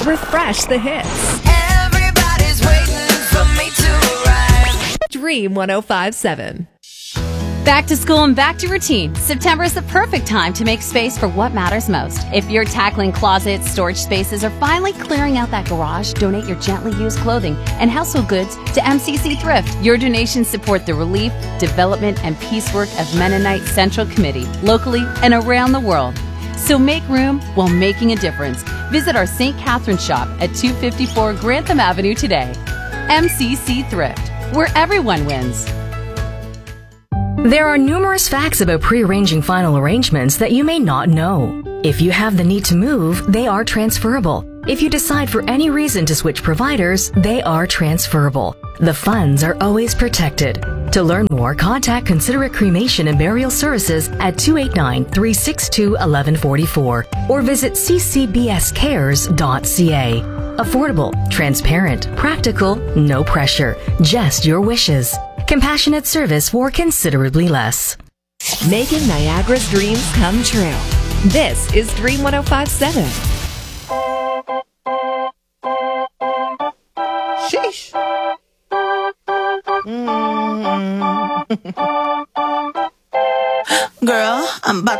refresh the hits. Everybody's waiting for me to arrive. Dream 105.7. Back to school and back to routine. September is the perfect time to make space for what matters most. If you're tackling closets, storage spaces, or finally clearing out that garage, donate your gently used clothing and household goods to MCC Thrift. Your donations support the relief, development, and peace work of Mennonite Central Committee, locally and around the world. So make room while making a difference. Visit our St. Catharines shop at 254 Grantham Avenue today. MCC Thrift, where everyone wins. There are numerous facts about pre-arranging final arrangements that you may not know. If you have the need to move, they are transferable. If you decide for any reason to switch providers, they are transferable. The funds are always protected. To learn more, contact Considerate Cremation and Burial Services at 289-362-1144 or visit ccbscares.ca. Affordable, transparent, practical, no pressure, just your wishes. Compassionate service for considerably less. Making Niagara's dreams come true. This is Dream 105.7. Sheesh. Girl, I'm about